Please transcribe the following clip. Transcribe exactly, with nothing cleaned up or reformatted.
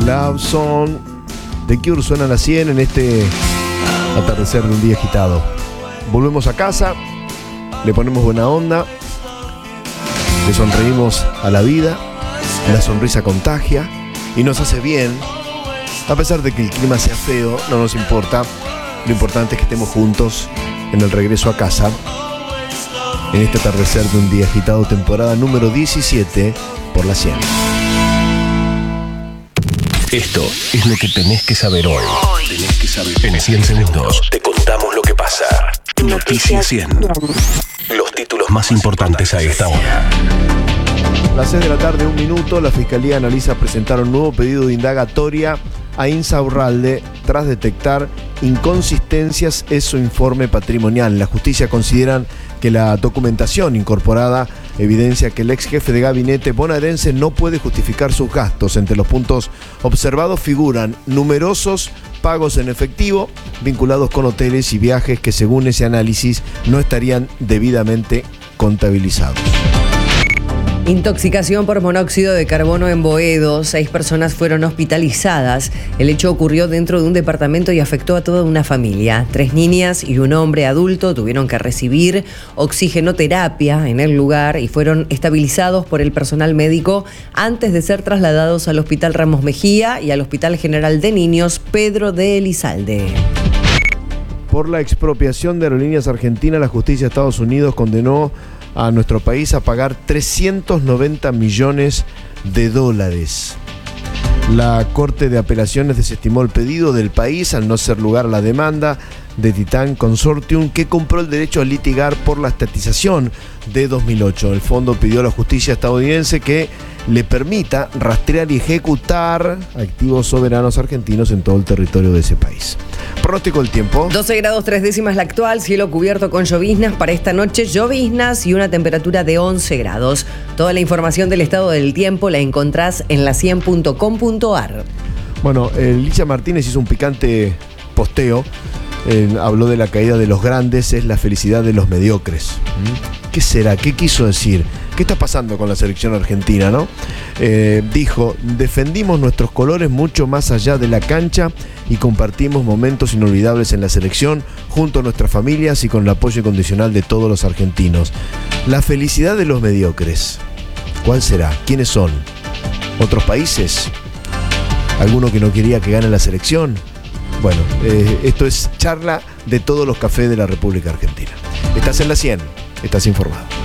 Love Song de Cure suena a las cien en este atardecer de un día agitado. Volvemos a casa, le ponemos buena onda, le sonreímos a la vida, la sonrisa contagia y nos hace bien. A pesar de que el clima sea feo, no nos importa. Lo importante es que estemos juntos en el regreso a casa, en este atardecer de un día agitado, temporada número diecisiete por la cien. Esto es lo que tenés que saber hoy. Tenés que saber. En cien segundos te contamos lo que pasa. Noticias cien. Los títulos más importantes a esta hora. Las seis de la tarde, un minuto, la Fiscalía analiza presentar un nuevo pedido de indagatoria a Insaurralde tras detectar inconsistencias en su informe patrimonial. En la justicia consideran que la documentación incorporada evidencia que el ex jefe de gabinete bonaerense no puede justificar sus gastos. Entre los puntos observados figuran numerosos pagos en efectivo vinculados con hoteles y viajes que, según ese análisis, no estarían debidamente contabilizados. Intoxicación por monóxido de carbono en Boedo. Seis personas fueron hospitalizadas. El hecho ocurrió dentro de un departamento y afectó a toda una familia. Tres niñas y un hombre adulto tuvieron que recibir oxigenoterapia en el lugar y fueron estabilizados por el personal médico antes de ser trasladados al Hospital Ramos Mejía y al Hospital General de Niños Pedro de Elizalde. Por la expropiación de Aerolíneas Argentinas, la justicia de Estados Unidos condenó a nuestro país a pagar trescientos noventa millones de dólares. La Corte de Apelaciones desestimó el pedido del país al no ser lugar a la demanda de Titan Consortium, que compró el derecho a litigar por la estatización de dos mil ocho. El fondo pidió a la justicia estadounidense que le permita rastrear y ejecutar activos soberanos argentinos en todo el territorio de ese país. Pronóstico del tiempo. doce grados tres décimas la actual, cielo cubierto con lloviznas para esta noche, lloviznas y una temperatura de once grados. Toda la información del estado del tiempo la encontrás en la cien punto com punto ar. Bueno, Licha Martínez hizo un picante posteo. Eh, habló de la caída de los grandes, es la felicidad de los mediocres. ¿Mm? ¿Qué será? ¿Qué quiso decir? ¿Qué está pasando con la selección argentina, no? Eh, dijo, defendimos nuestros colores mucho más allá de la cancha y compartimos momentos inolvidables en la selección junto a nuestras familias y con el apoyo incondicional de todos los argentinos. La felicidad de los mediocres. ¿Cuál será? ¿Quiénes son? ¿Otros países? ¿Alguno que no quería que gane la selección? Bueno, eh, esto es charla de todos los cafés de la República Argentina. Estás en la cien, estás informado.